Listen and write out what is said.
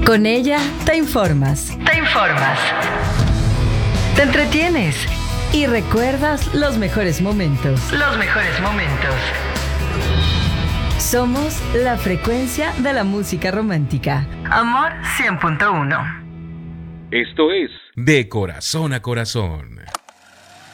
Con ella te informas. Te entretienes y recuerdas los mejores momentos. Somos la frecuencia de la música romántica. Amor 100.1. Esto es De Corazón a Corazón.